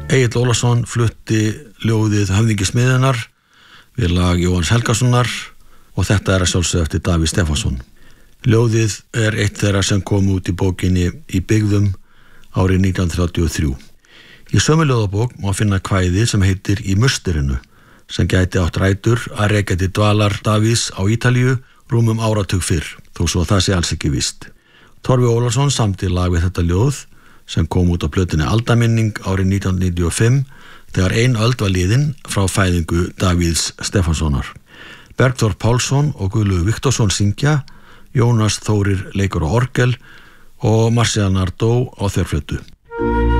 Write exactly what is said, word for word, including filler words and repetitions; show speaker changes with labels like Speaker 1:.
Speaker 1: Egill Ólafsson flutti ljóðið Höfðingi smiðjunnar við lag Jóhanns Helgasonar og þetta er að sjálfsögðu eftir Davíð Stefánsson. Ljóðið er eitt þeirra sem kom út í bókinni Í byggðum árið nítján hundruð þrjátíu og þrjú. Í sömu ljóðabók má finna kvæði sem heitir Í musterinu, sem gæti átt rætur að rekja til dvalar Davíðs á Ítalíu rúmum áratug fyrr, þó svo það sé alls ekki víst. Torfi Ólafsson samdi lag við þetta ljóð sem kom út á plötunni Aldaminning árið nítján hundruð níutíu og fimm þegar ein öld var liðin frá fæðingu Davíðs Stefánssonar. Bergþór Pálsson og Guðlaugur Viktorsson syngja, Jónas Þórir leikur á orgel og Marcial Nardó á þverflötu.